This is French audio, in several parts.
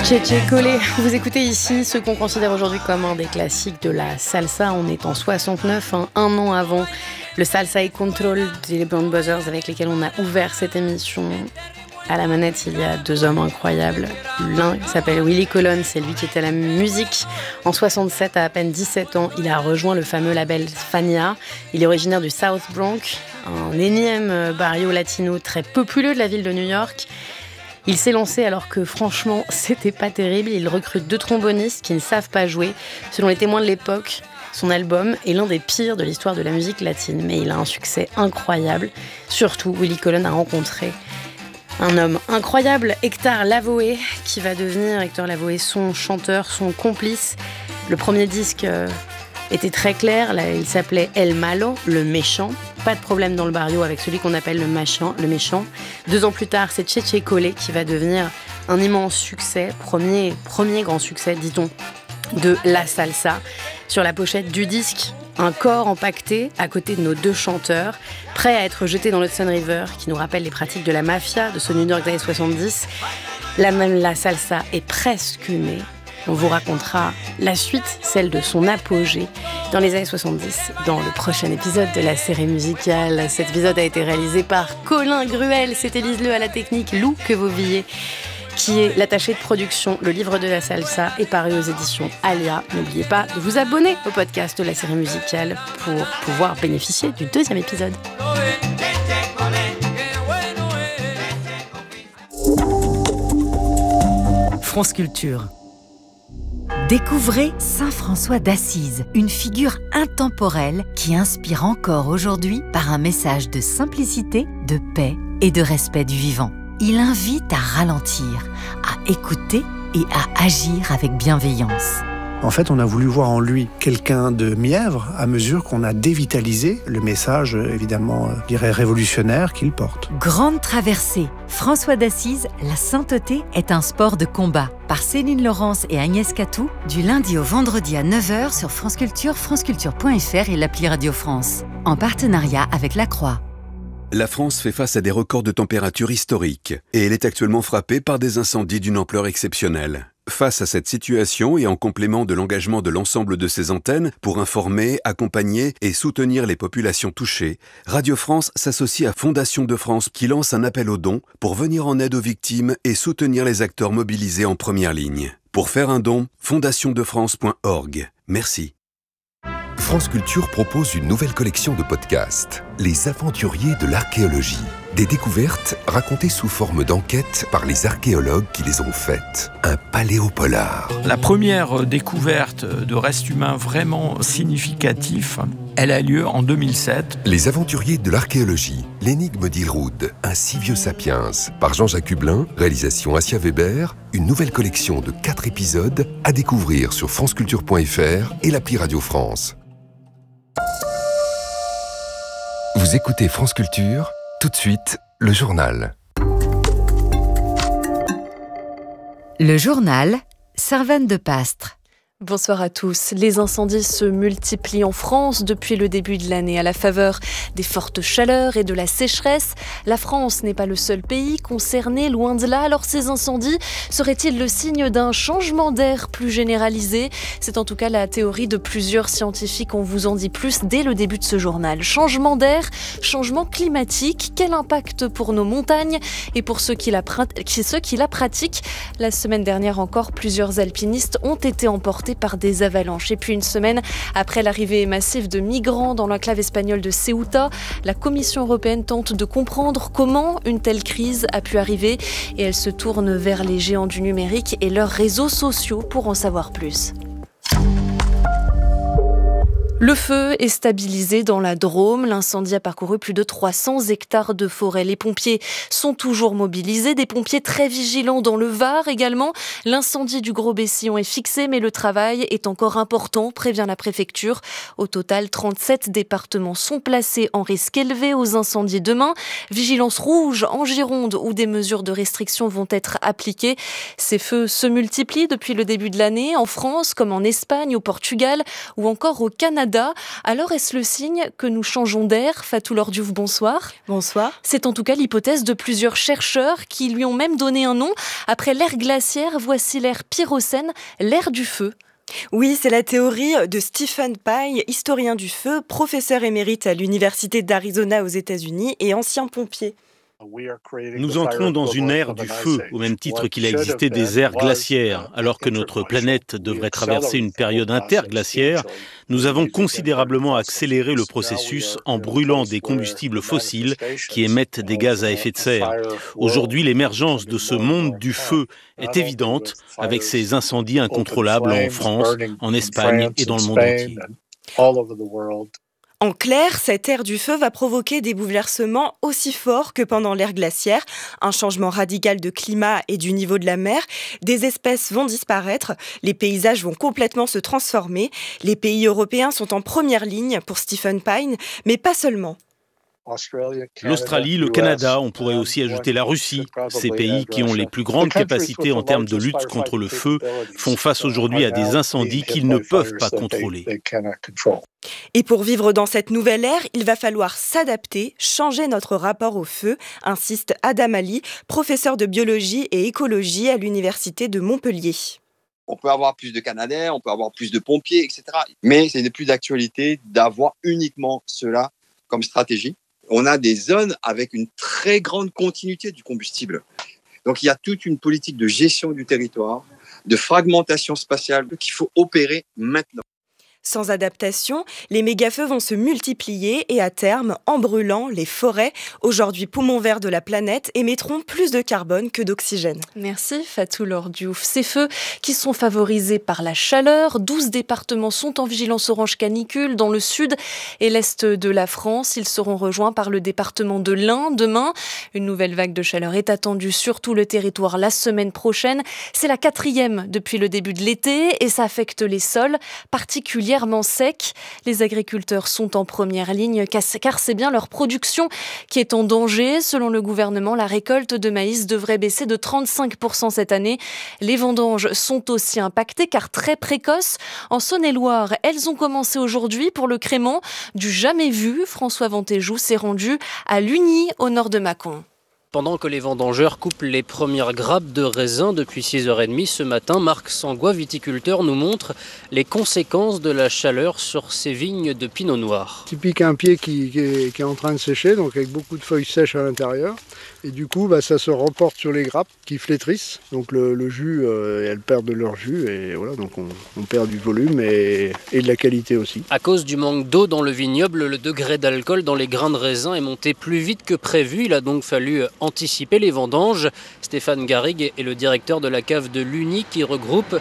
Cheche Collé, vous écoutez ici ce qu'on considère aujourd'hui comme un des classiques de la salsa. On est en 69, un an avant le Salsa y Control des Band Brothers avec lesquels on a ouvert cette émission. À la manette, il y a deux hommes incroyables. L'un s'appelle Willie Colon, c'est lui qui était à la musique. En 67, à peine 17 ans, il a rejoint le fameux label Fania. Il est originaire du South Bronx, un énième barrio latino très populeux de la ville de New York. Il s'est lancé alors que franchement, c'était pas terrible. Il recrute 2 trombonistes qui ne savent pas jouer. Selon les témoins de l'époque, son album est l'un des pires de l'histoire de la musique latine. Mais il a un succès incroyable. Surtout, Willie Colon a rencontré un homme incroyable, Héctor Lavoe, qui va devenir, Héctor Lavoe, son chanteur, son complice. Le premier disque était très clair, là, il s'appelait El Malo, le méchant. Pas de problème dans le barrio avec celui qu'on appelle le méchant. 2 ans plus tard, c'est Cheche Collé qui va devenir un immense succès, premier grand succès, dit-on, de la salsa. Sur la pochette du disque, un corps empaqueté à côté de nos 2 chanteurs, prêts à être jetés dans l'Hudson River, qui nous rappelle les pratiques de la mafia de ce New York des années 70. La salsa est presque née. On vous racontera la suite, celle de son apogée dans les années 70, dans le prochain épisode de la série musicale. Cet épisode a été réalisé par Colin Gruel, c'est Élise Le à la technique, Lou Quevauvillé, qui est l'attaché de production. Le livre de la salsa est paru aux éditions Alia. N'oubliez pas de vous abonner au podcast de la série musicale pour pouvoir bénéficier du 2e épisode. France Culture. Découvrez Saint François d'Assise, une figure intemporelle qui inspire encore aujourd'hui par un message de simplicité, de paix et de respect du vivant. Il invite à ralentir, à écouter et à agir avec bienveillance. En fait, on a voulu voir en lui quelqu'un de mièvre à mesure qu'on a dévitalisé le message, évidemment, je dirais révolutionnaire qu'il porte. Grande traversée. François d'Assise, la sainteté est un sport de combat. Par Céline Laurence et Agnès Catou, du lundi au vendredi à 9h sur France Culture, franceculture.fr et l'appli Radio France. En partenariat avec La Croix. La France fait face à des records de température historiques et elle est actuellement frappée par des incendies d'une ampleur exceptionnelle. Face à cette situation et en complément de l'engagement de l'ensemble de ses antennes pour informer, accompagner et soutenir les populations touchées, Radio France s'associe à Fondation de France qui lance un appel aux dons pour venir en aide aux victimes et soutenir les acteurs mobilisés en première ligne. Pour faire un don, fondationdefrance.org. Merci. France Culture propose une nouvelle collection de podcasts, Les Aventuriers de l'archéologie. Des découvertes racontées sous forme d'enquêtes par les archéologues qui les ont faites. Un paléopolar. La première découverte de restes humains vraiment significatifs, elle a lieu en 2007. Les Aventuriers de l'archéologie, l'énigme d'Iroud, un si vieux sapiens, par Jean-Jacques Hublin, réalisation Assia Weber, une nouvelle collection de 4 épisodes à découvrir sur franceculture.fr et l'appli Radio France. Vous écoutez France Culture, tout de suite, le journal. Le journal, Servane de Pastre. Bonsoir à tous. Les incendies se multiplient en France depuis le début de l'année. À la faveur des fortes chaleurs et de la sécheresse, la France n'est pas le seul pays concerné, loin de là. Alors ces incendies seraient-ils le signe d'un changement d'air plus généralisé ? C'est en tout cas la théorie de plusieurs scientifiques. On vous en dit plus dès le début de ce journal. Changement d'air, changement climatique, quel impact pour nos montagnes et pour ceux qui la pratiquent ? La semaine dernière encore, plusieurs alpinistes ont été emportés par des avalanches. Et puis une semaine après l'arrivée massive de migrants dans l'enclave espagnole de Ceuta, la Commission européenne tente de comprendre comment une telle crise a pu arriver et elle se tourne vers les géants du numérique et leurs réseaux sociaux pour en savoir plus. Le feu est stabilisé dans la Drôme. L'incendie a parcouru plus de 300 hectares de forêt. Les pompiers sont toujours mobilisés. Des pompiers très vigilants dans le Var également. L'incendie du Gros-Bessillon est fixé, mais le travail est encore important, prévient la préfecture. Au total, 37 départements sont placés en risque élevé aux incendies demain. Vigilance rouge en Gironde où des mesures de restriction vont être appliquées. Ces feux se multiplient depuis le début de l'année en France, comme en Espagne, au Portugal ou encore au Canada. Canada. Alors est-ce le signe que nous changeons d'air? Fatou Lor Diouf, bonsoir. Bonsoir. C'est en tout cas l'hypothèse de plusieurs chercheurs qui lui ont même donné un nom. Après l'ère glaciaire, voici l'ère pyrocène, l'ère du feu. Oui, c'est la théorie de Stephen Pye, historien du feu, professeur émérite à l'Université d'Arizona aux États-Unis et ancien pompier. Nous entrons dans une ère du feu, au même titre qu'il a existé des ères glaciaires. Alors que notre planète devrait traverser une période interglaciaire, nous avons considérablement accéléré le processus en brûlant des combustibles fossiles qui émettent des gaz à effet de serre. Aujourd'hui, l'émergence de ce monde du feu est évidente, avec ces incendies incontrôlables en France, en Espagne et dans le monde entier. En clair, cette ère du feu va provoquer des bouleversements aussi forts que pendant l'ère glaciaire, un changement radical de climat et du niveau de la mer, des espèces vont disparaître, les paysages vont complètement se transformer, les pays européens sont en première ligne pour Stephen Pye, mais pas seulement. L'Australie, le Canada, on pourrait aussi ajouter la Russie. Ces pays qui ont les plus grandes capacités en termes de lutte contre le feu font face aujourd'hui à des incendies qu'ils ne peuvent pas contrôler. Et pour vivre dans cette nouvelle ère, il va falloir s'adapter, changer notre rapport au feu, insiste Adam Ali, professeur de biologie et écologie à l'Université de Montpellier. On peut avoir plus de Canadiens, on peut avoir plus de pompiers, etc. Mais ce n'est plus d'actualité d'avoir uniquement cela comme stratégie. On a des zones avec une très grande continuité du combustible. Donc il y a toute une politique de gestion du territoire, de fragmentation spatiale qu'il faut opérer maintenant. Sans adaptation, les méga-feux vont se multiplier et à terme, en brûlant, les forêts, aujourd'hui poumons verts de la planète, émettront plus de carbone que d'oxygène. Merci Fatou Lor Diouf. Ces feux qui sont favorisés par la chaleur, 12 départements sont en vigilance orange canicule dans le sud et l'est de la France. Ils seront rejoints par le département de l'Ain demain. Une nouvelle vague de chaleur est attendue sur tout le territoire la semaine prochaine. C'est la 4e depuis le début de l'été et ça affecte les sols, particulièrement secs. Les agriculteurs sont en première ligne car c'est bien leur production qui est en danger. Selon le gouvernement, la récolte de maïs devrait baisser de 35% cette année. Les vendanges sont aussi impactées car très précoces. En Saône-et-Loire, elles ont commencé aujourd'hui pour le crément du jamais vu. François Ventéjou s'est rendu à Lugny, au nord de Mâcon. Pendant que les vendangeurs coupent les premières grappes de raisin depuis 6h30 ce matin, Marc Sangois, viticulteur, nous montre les conséquences de la chaleur sur ces vignes de pinot noir. Typique un pied qui est en train de sécher, donc avec beaucoup de feuilles sèches à l'intérieur. Et du coup, ça se reporte sur les grappes qui flétrissent. Donc le jus, elles perdent de leur jus et voilà, donc on perd du volume et de la qualité aussi. À cause du manque d'eau dans le vignoble, le degré d'alcool dans les grains de raisin est monté plus vite que prévu. Il a donc fallu anticiper les vendanges. Stéphane Garrigue est le directeur de la cave de Lugny qui regroupe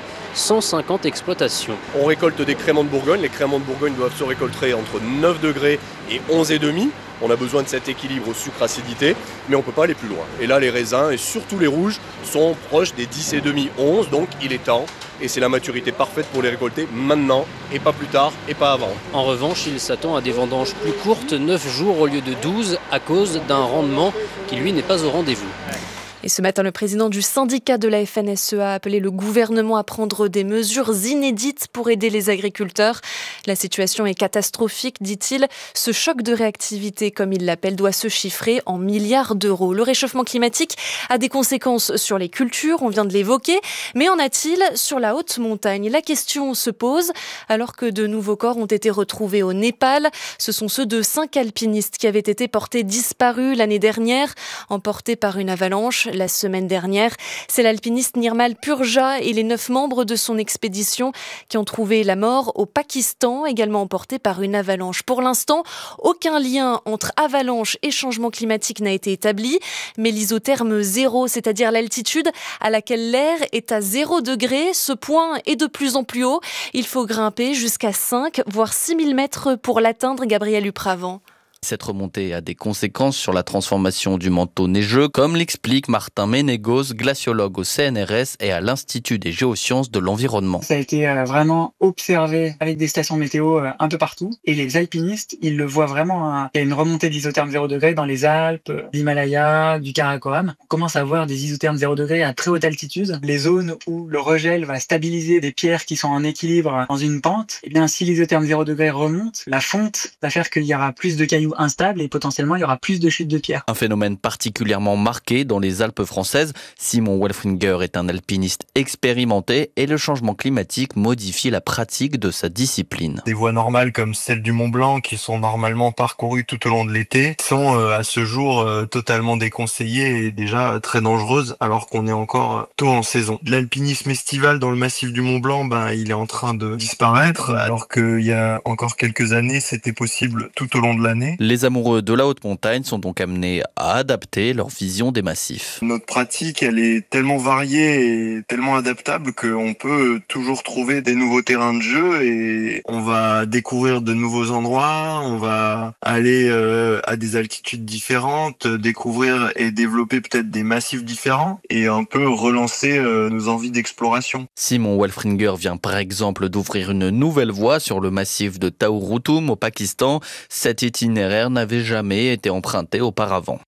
150 exploitations. On récolte des créments de Bourgogne. Les créments de Bourgogne doivent se récolter entre 9 degrés et 11,5. On a besoin de cet équilibre sucre-acidité, mais on ne peut pas aller plus loin. Et là, les raisins, et surtout les rouges, sont proches des 10,5, 11, donc il est temps. Et c'est la maturité parfaite pour les récolter maintenant, et pas plus tard, et pas avant. En revanche, il s'attend à des vendanges plus courtes, 9 jours au lieu de 12, à cause d'un rendement qui, lui, n'est pas au rendez-vous. Et ce matin, le président du syndicat de la FNSEA a appelé le gouvernement à prendre des mesures inédites pour aider les agriculteurs. La situation est catastrophique, dit-il. Ce choc de réactivité, comme il l'appelle, doit se chiffrer en milliards d'euros. Le réchauffement climatique a des conséquences sur les cultures, on vient de l'évoquer, mais en a-t-il sur la haute montagne? La question se pose alors que de nouveaux corps ont été retrouvés au Népal. Ce sont ceux de 5 alpinistes qui avaient été portés disparus l'année dernière, emportés par une avalanche. La semaine dernière, c'est l'alpiniste Nirmal Purja et les 9 membres de son expédition qui ont trouvé la mort au Pakistan, également emportés par une avalanche. Pour l'instant, aucun lien entre avalanche et changement climatique n'a été établi, mais l'isotherme zéro, c'est-à-dire l'altitude à laquelle l'air est à 0 degré, ce point est de plus en plus haut. Il faut grimper jusqu'à 5, voire 6 000 mètres pour l'atteindre, Gabriel Upravan. Cette remontée a des conséquences sur la transformation du manteau neigeux, comme l'explique Martin Ménégos, glaciologue au CNRS et à l'Institut des géosciences de l'environnement. Ça a été vraiment observé avec des stations météo un peu partout. Et les alpinistes, ils le voient vraiment. Il y a une remontée d'isotherme 0 degré dans les Alpes, l'Himalaya, du Karakoram. On commence à voir des isothermes 0 degré à très haute altitude. Les zones où le regel va stabiliser des pierres qui sont en équilibre dans une pente, et bien si l'isotherme 0 degré remonte, la fonte va faire qu'il y aura plus de cailloux instables et potentiellement il y aura plus de chutes de pierres. Un phénomène particulièrement marqué dans les Alpes françaises. Simon Welfringer est un alpiniste expérimenté et le changement climatique modifie la pratique de sa discipline. Des voies normales comme celle du Mont Blanc qui sont normalement parcourues tout au long de l'été sont à ce jour totalement déconseillées et déjà très dangereuses alors qu'on est encore tôt en saison. L'alpinisme estival dans le massif du Mont Blanc, il est en train de disparaître alors qu'il y a encore quelques années c'était possible tout au long de l'année. Les amoureux de la haute montagne sont donc amenés à adapter leur vision des massifs. Notre pratique, elle est tellement variée et tellement adaptable qu'on peut toujours trouver des nouveaux terrains de jeu et on va découvrir de nouveaux endroits, on va aller à des altitudes différentes, découvrir et développer peut-être des massifs différents et un peu relancer nos envies d'exploration. Simon Welfringer vient par exemple d'ouvrir une nouvelle voie sur le massif de Taouroutoum au Pakistan. Cet itinéraire n'avait jamais été emprunté auparavant.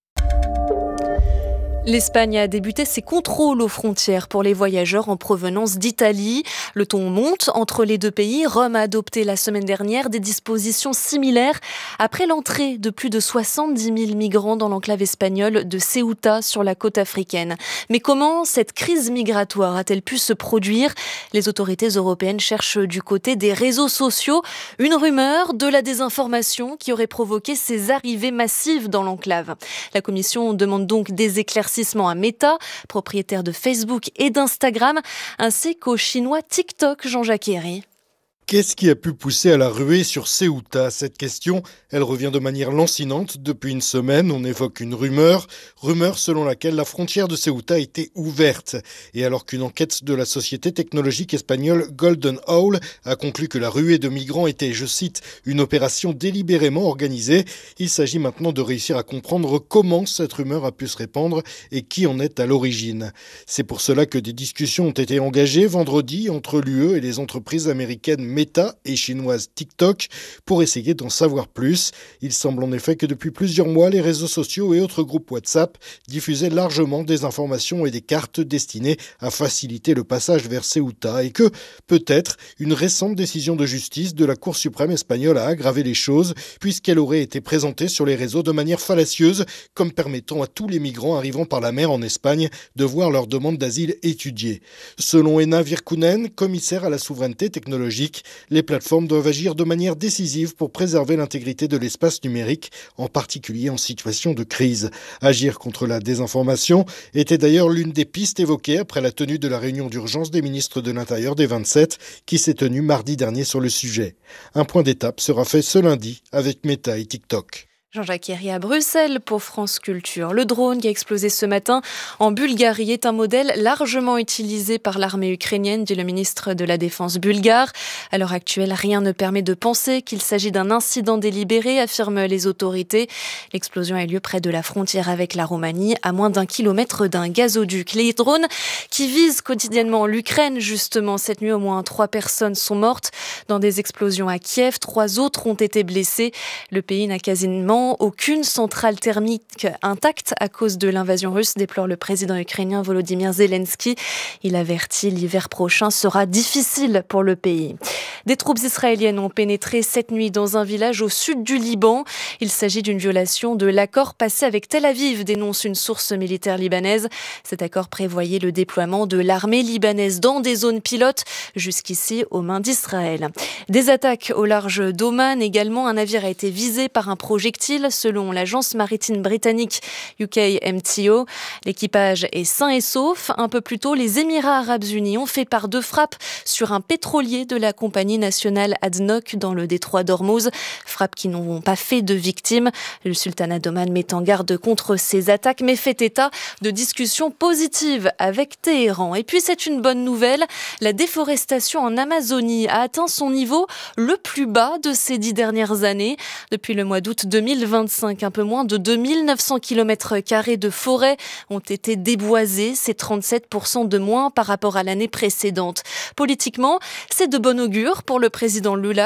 L'Espagne a débuté ses contrôles aux frontières pour les voyageurs en provenance d'Italie. Le ton monte entre les deux pays. Rome a adopté la semaine dernière des dispositions similaires après l'entrée de plus de 70 000 migrants dans l'enclave espagnole de Ceuta sur la côte africaine. Mais comment cette crise migratoire a-t-elle pu se produire ? Les autorités européennes cherchent du côté des réseaux sociaux une rumeur de la désinformation qui aurait provoqué ces arrivées massives dans l'enclave. La Commission demande donc des éclaircissements à Meta, propriétaire de Facebook et d'Instagram, ainsi qu'au chinois TikTok, Jean-Jacques Herry. Qu'est-ce qui a pu pousser à la ruée sur Ceuta ? Cette question, elle revient de manière lancinante. Depuis une semaine, on évoque une rumeur selon laquelle la frontière de Ceuta était ouverte. Et alors qu'une enquête de la société technologique espagnole Golden Owl a conclu que la ruée de migrants était, je cite, une opération délibérément organisée, il s'agit maintenant de réussir à comprendre comment cette rumeur a pu se répandre et qui en est à l'origine. C'est pour cela que des discussions ont été engagées vendredi entre l'UE et les entreprises américaines Meta et chinoise TikTok pour essayer d'en savoir plus. Il semble en effet que depuis plusieurs mois, les réseaux sociaux et autres groupes WhatsApp diffusaient largement des informations et des cartes destinées à faciliter le passage vers Ceuta et que, peut-être, une récente décision de justice de la Cour suprême espagnole a aggravé les choses puisqu'elle aurait été présentée sur les réseaux de manière fallacieuse comme permettant à tous les migrants arrivant par la mer en Espagne de voir leur demande d'asile étudiée. Selon Ena Virkunen, commissaire à la souveraineté technologique, les plateformes doivent agir de manière décisive pour préserver l'intégrité de l'espace numérique, en particulier en situation de crise. Agir contre la désinformation était d'ailleurs l'une des pistes évoquées après la tenue de la réunion d'urgence des ministres de l'Intérieur des 27 qui s'est tenue mardi dernier sur le sujet. Un point d'étape sera fait ce lundi avec Meta et TikTok. Jean-Jacques Herry à Bruxelles pour France Culture. Le drone qui a explosé ce matin en Bulgarie est un modèle largement utilisé par l'armée ukrainienne, dit le ministre de la Défense bulgare. À l'heure actuelle, rien ne permet de penser qu'il s'agit d'un incident délibéré, affirment les autorités. L'explosion a eu lieu près de la frontière avec la Roumanie, à moins d'1 kilomètre d'un gazoduc. Les drones qui visent quotidiennement l'Ukraine, justement, cette nuit, au moins 3 personnes sont mortes dans des explosions à Kiev. 3 autres ont été blessées. Le pays n'a quasiment aucune centrale thermique intacte à cause de l'invasion russe, déplore le président ukrainien Volodymyr Zelensky. Il avertit l'hiver prochain sera difficile pour le pays. Des troupes israéliennes ont pénétré cette nuit dans un village au sud du Liban. Il s'agit d'une violation de l'accord passé avec Tel Aviv, dénonce une source militaire libanaise. Cet accord prévoyait le déploiement de l'armée libanaise dans des zones pilotes, jusqu'ici aux mains d'Israël. Des attaques au large d'Oman également. Un navire a été visé par un projectile, selon l'agence maritime britannique UKMTO. L'équipage est sain et sauf. Un peu plus tôt, les Émirats arabes unis ont fait part de frappes sur un pétrolier de la compagnie compagnie nationale ADNOC dans le détroit d'Ormuz. Frappes qui n'ont pas fait de victimes. Le sultanat d'Oman met en garde contre ces attaques, mais fait état de discussions positives avec Téhéran. Et puis c'est une bonne nouvelle, la déforestation en Amazonie a atteint son niveau le plus bas de ces 10 dernières années. Depuis le mois d'août 2025, un peu moins de 2900 km² de forêt ont été déboisés, c'est 37% de moins par rapport à l'année précédente. Politiquement, c'est de bon augure pour le président Lula